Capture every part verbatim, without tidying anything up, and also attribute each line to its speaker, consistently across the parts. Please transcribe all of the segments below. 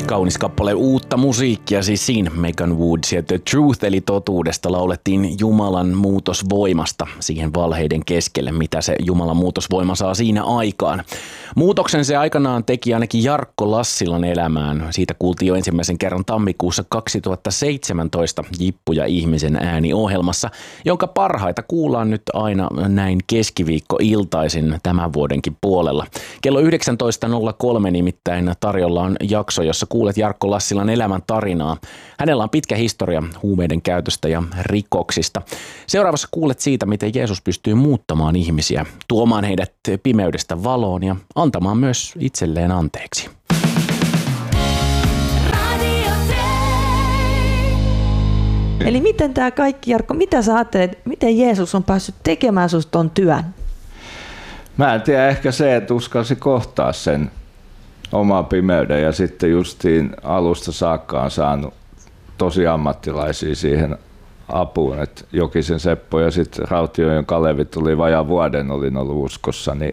Speaker 1: Kaunis kappale uutta musiikkia, siis siinä Megan Woods ja The Truth eli totuudesta laulettiin Jumalan muutosvoimasta siihen valheiden keskelle, mitä se Jumalan muutosvoima saa siinä aikaan. Muutoksen se aikanaan teki ainakin Jarkko Lassilan elämään. Siitä kuultiin jo ensimmäisen kerran tammikuussa kaksituhattaseitsemäntoista Jippu ja ihmisen ääni -ohjelmassa, jonka parhaita kuullaan nyt aina näin keskiviikkoiltaisin tämän vuodenkin puolella. Kello yhdeksäntoista nolla kolme nimittäin tarjolla on jakso, jossa kuulet Jarkko Lassilan elämän tarinaa. Hänellä on pitkä historia huumeiden käytöstä ja rikoksista. Seuraavassa kuulet siitä, miten Jeesus pystyy muuttamaan ihmisiä, tuomaan heidät pimeydestä valoon ja antamaan myös itselleen anteeksi.
Speaker 2: Eli miten tämä kaikki, Jarkko, mitä sä ajattelet, miten Jeesus on päässyt tekemään susta ton työn?
Speaker 3: Mä en tiedä, ehkä se, että uskalsi kohtaa sen oman pimeyden ja sitten justiin alusta saakka on saanut tosi ammattilaisia siihen apuun. Et Jokisen Seppo ja sitten Rautiojen Kalevi tuli vajaan vuoden, olin ollut uskossa, niin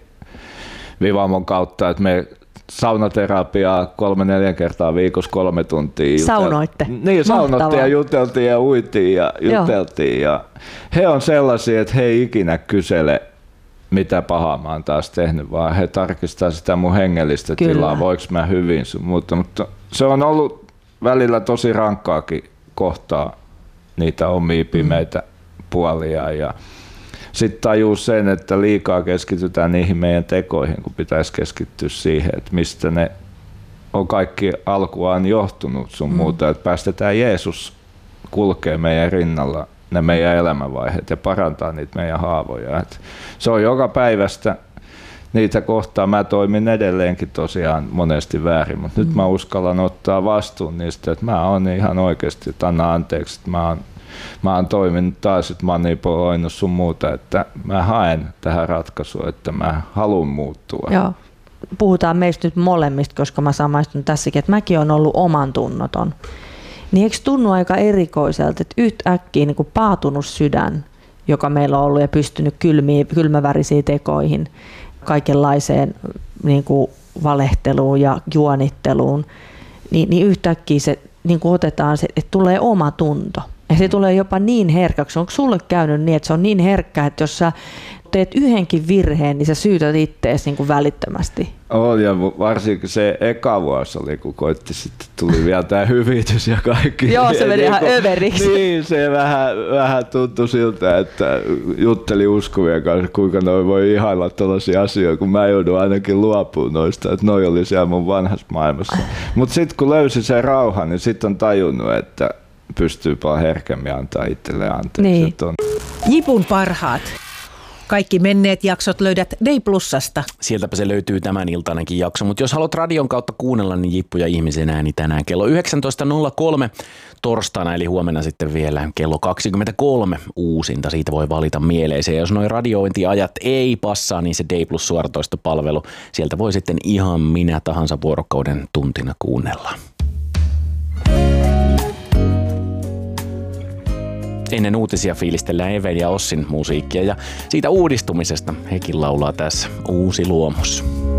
Speaker 3: Vivamon kautta, että me saunaterapiaa kolme neljä kertaa viikossa kolme tuntia. Jutel-
Speaker 2: Saunoitte?
Speaker 3: Niin, saunottiin ja juteltiin ja uitiin ja juteltiin. Ja he on sellaisia, että he ei ikinä kysele, mitä pahaa mä oon taas tehnyt, vaan he tarkistaa sitä mun hengellistä Kyllä. tilaa, voiko mä hyvin sun muuta. Mutta se on ollut välillä tosi rankkaakin kohtaa niitä omia pimeitä mm. puolia. Ja sitten tajuu sen, että liikaa keskitytään niihin meidän tekoihin, kun pitäisi keskittyä siihen, että mistä ne on kaikki alkuaan johtunut sun mm. muuta, että päästetään Jeesus kulkee meidän rinnalla ne meidän elämänvaiheet ja parantaa niitä meidän haavoja. Et se on joka päivästä niitä kohtaa. Mä toimin edelleenkin tosiaan monesti väärin, mutta mm. nyt mä uskallan ottaa vastuun niistä, että mä oon ihan oikeasti, että anna anteeksi, että mä oon, mä oon toiminut taas, että manipuloinut sun muuta, että mä haen tähän ratkaisua, että mä haluan muuttua.
Speaker 2: Joo. Puhutaan meistä nyt molemmista, koska mä samaistun tässäkin, että mäkin olen ollut oman tunnoton. Niin eikö tunnu aika erikoiselta, että yhtäkkiä niin kuin paatunut sydän, joka meillä on ollut ja pystynyt kylmiin, kylmävärisiin tekoihin, kaikenlaiseen niin kuin valehteluun ja juonitteluun, niin, niin yhtäkkiä se niin kuin otetaan, se, että tulee oma tunto. Ja se tulee jopa niin herkäksi. Onko sulle käynyt niin, että se on niin herkkä, että jos sä teet yhdenkin virheen, niin sä syytät ittees niin kuin välittömästi?
Speaker 3: On, ja varsinkin se eka vuosi oli, kun koitti, sitten tuli vielä tämä hyvitys ja kaikki.
Speaker 2: Joo, se meni ihan överiksi.
Speaker 3: Niin, se vähän, vähän tuntui siltä, että jutteli uskovien kanssa, kuinka noi voi ihailla tällaisia asioita, kun mä joudun ainakin luopumaan noista, että noi oli siellä mun vanhassa maailmassa. Mutta sitten kun löysi sen rauhan, niin sitten on tajunnut, että pystyy paljon herkemmin antaa itselleen anteeksi.
Speaker 2: Niin.
Speaker 3: On...
Speaker 4: Jipun parhaat. Kaikki menneet jaksot löydät Day Plusasta.
Speaker 1: Sieltäpä se löytyy tämän iltainenkin jakso, mutta jos haluat radion kautta kuunnella, niin Jippu ja ihmisen ääni tänään kello yhdeksäntoista nolla kolme torstaina, eli huomenna sitten vielä kello kaksikymmentäkolme uusinta. Siitä voi valita mieleisen. Ja jos noi radiointiajat ei passaa, niin se Day Plus suoratoistopalvelu, sieltä voi sitten ihan minä tahansa vuorokauden tuntina kuunnella. Ennen uutisia fiilistellään Even ja Ossin musiikkia ja siitä uudistumisesta hekin laulaa tässä Uusi luomus.